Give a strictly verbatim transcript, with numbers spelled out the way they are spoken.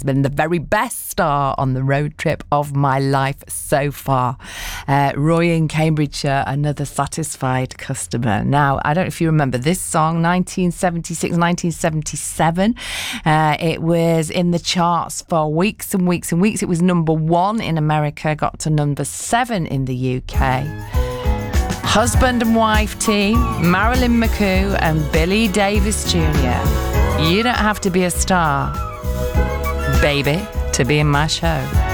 been the very best star on the road trip of my life so far. Uh, Roy in Cambridgeshire, another satisfied customer. Now, I don't know if you remember this song, nineteen seventy-six, nineteen seventy-seven. Uh, it was in the charts for weeks and weeks and weeks. It was number one in America, got to number seven in the U K. Husband and wife team, Marilyn McCoo and Billy Davis Junior You don't have to be a star, baby, to be in my show.